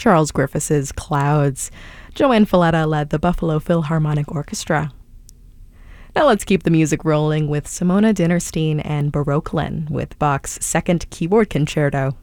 Charles Griffiths' Clouds. Joanne Falletta led the Buffalo Philharmonic Orchestra. Now let's keep the music rolling with Simona Dinnerstein and Baroquelin with Bach's Second Keyboard Concerto.